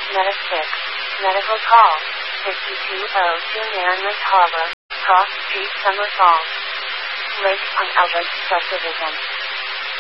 Meta 6. Medical call. 5202 Mariners Harbor, Cross Street, Summer Falls. Lakefront Outlet Subdivision.